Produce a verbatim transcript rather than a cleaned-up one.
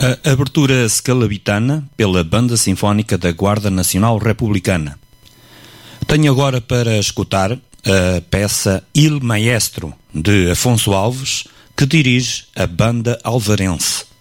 A abertura scalabitana pela Banda Sinfónica da Guarda Nacional Republicana. Tenho agora para escutar a peça Il Maestro, de Afonso Alves, que dirige a Banda Alvarense.